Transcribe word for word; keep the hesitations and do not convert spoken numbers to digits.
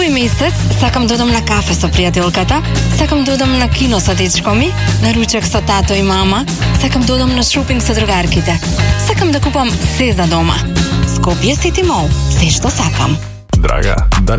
Овој месец сакам да одам на кафе со пријателката, сакам да одам на кино со дечко ми, на ручек со тато и мама, сакам да одам на шопинг со другарките. Сакам да купам се за дома. Скопје Сити Мол, се што сакам. Драга, дали